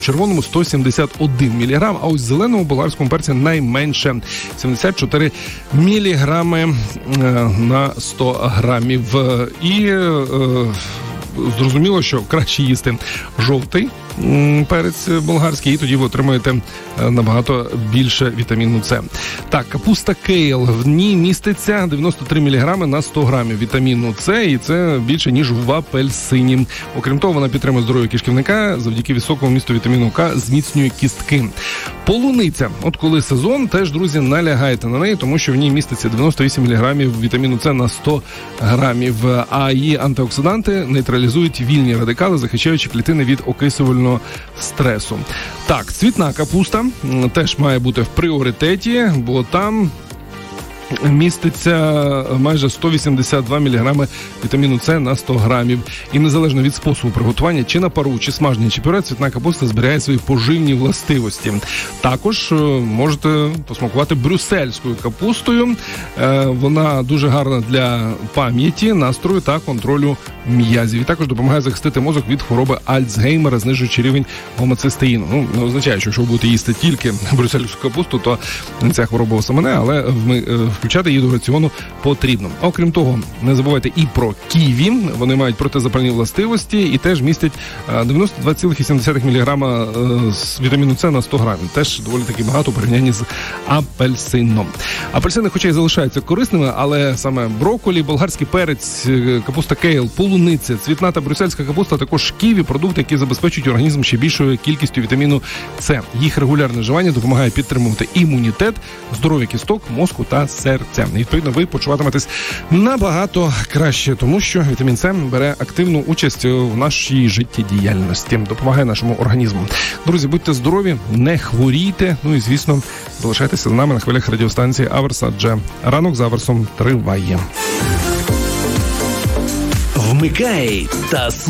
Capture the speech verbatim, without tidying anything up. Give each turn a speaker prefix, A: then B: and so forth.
A: червоному сто сімдесят один міліграм, а ось в зеленому болгарському перці найменше – сімдесят чотири міліграми на сто грамів. І е, зрозуміло, що краще їсти жовтий перець болгарський, і тоді ви отримаєте набагато більше вітаміну С. Так, капуста кейл, в ній міститься дев'яносто три міліграми на сто грамів вітаміну С, і це більше, ніж в апельсині. Окрім того, вона підтримує здоров'я кишківника, завдяки високому місту вітаміну К зміцнює кістки. Полуниця. От коли сезон, теж, друзі, налягайте на неї, тому що в ній міститься дев'яносто вісім міліграмів вітаміну С на сто грамів, а її антиоксиданти нейтралізують вільні радикали, захищаючи клітини від окислювального стресу. Так, цвітна капуста теж має бути в пріоритеті, бо там міститься майже сто вісімдесят два міліграми вітаміну С на сто грамів. І незалежно від способу приготування, чи на пару, чи смаження, чи пюре, цвітна капуста зберігає свої поживні властивості. Також можете посмакувати брюссельською капустою. Вона дуже гарна для пам'яті, настрою та контролю м'язів. І також допомагає захистити мозок від хвороби Альцгеймера, знижуючи рівень гомоцистеїну. Ну, не означає, що якщо ви будете їсти тільки брюссельську капусту, то ця хвороба вас омине, але ми включати її до раціону потрібно. Окрім того, не забувайте і про ківі. Вони мають протизапальні властивості і теж містять дев'яносто два цілих сім десятих міліграма вітаміну С на сто грамів. Теж доволі таки багато у порівнянні з апельсином. Апельсини, хоча й залишаються корисними, але саме брокколі, болгарський перець, капуста кейл, полуниця, цвітна та брюссельська капуста, також ківі – продукти, які забезпечують організм ще більшою кількістю вітаміну С. Їх регулярне вживання допомагає підтримувати імунітет, здоров'я кісток, мозку та серця. І, відповідно, ви почуватиметесь набагато краще, тому що вітамін С бере активну участь в нашій життєдіяльності, допомагає нашому організму. Друзі, будьте здорові, не хворійте, ну і, звісно, залишайтеся з нами на хвилях радіостанції Аверс, адже ранок з Аверсом триває.
B: Вмикай та